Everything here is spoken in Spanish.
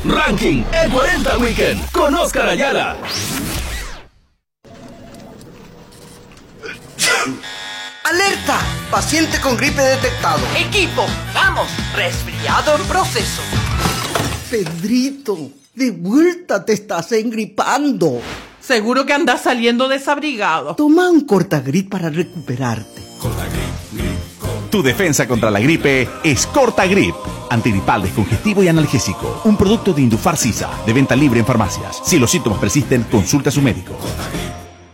Ranking E40 Weekend con Oscar Ayala. ¡Alerta! Paciente con gripe detectado. Equipo, vamos, resfriado en proceso. Pedrito, de vuelta te estás engripando. Seguro que andas saliendo desabrigado. Toma un Cortagrip para recuperarte. Tu defensa contra la gripe es Cortagrip. Antigripal, descongestivo y analgésico. Un producto de Indufar Sisa, de venta libre en farmacias. Si los síntomas persisten, consulta a su médico.